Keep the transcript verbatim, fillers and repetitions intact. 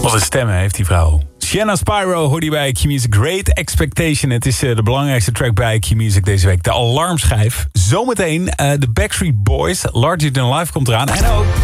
Wat een stemmen heeft die vrouw. Shanna Spyro hoort hier bij Q-Music. Great Expectation. Het is uh, de belangrijkste track bij Q-Music deze week. De alarmschijf. Zometeen uh, de Backstreet Boys. Larger Than Life komt eraan. En ook